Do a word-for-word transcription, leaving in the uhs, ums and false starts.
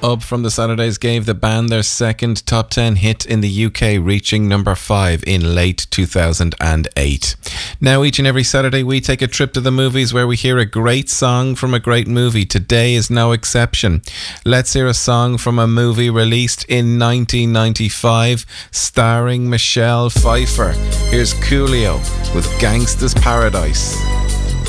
Up from the Saturdays gave the band their second top ten hit in the U K, reaching number five in late two thousand eight. Now, each and every Saturday, we take a trip to the movies where we hear a great song from a great movie. Today is no exception. Let's hear a song from a movie released in nineteen ninety-five, starring Michelle Pfeiffer. Here's Coolio with Gangsta's Paradise.